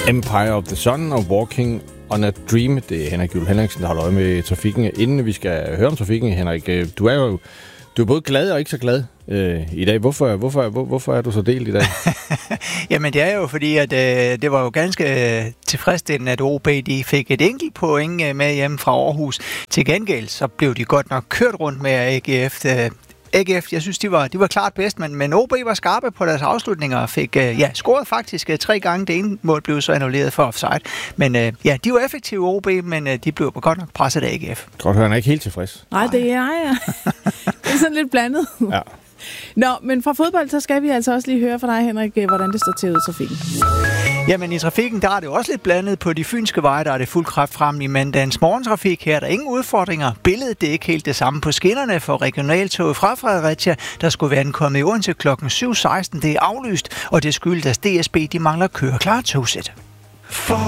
Empire of the Sun og Walking on a Dream. Det er Henrik Juul Henriksen, der holder øje med trafikken. Inden vi skal høre om trafikken, Henrik, du er både glad og ikke så glad i dag. Hvorfor er du så delt i dag? Jamen det er jo fordi, at det var jo ganske tilfredsstillende, at OB de fik et enkelt point med hjemme fra Aarhus. Til gengæld så blev de godt nok kørt rundt med AGF, jeg synes, de var klart bedst, men OB var skarpe på deres afslutninger og fik scoret faktisk 3 gange. Det ene mål blev så annulleret for offside. Men de var effektive OB, men de blev godt nok presset af AGF. Godt høre, han er ikke helt tilfreds. Nej, det er jeg. Det er sådan lidt blandet. Ja. Nå, men fra fodbold, så skal vi altså også lige høre fra dig, Henrik, hvordan det står til ud i trafikken. Jamen i trafikken, der er det også lidt blandet. På de fynske veje, der er det fuld kraft frem i mandagens morgentrafik. Her er der ingen udfordringer. Billedet det er ikke helt det samme på skinnerne for regionaltoget fra Fredericia. Der skulle være ankommet i Odense kl. 7.16. Det er aflyst, og det skyldes, at DSB de mangler køreklar togsæt.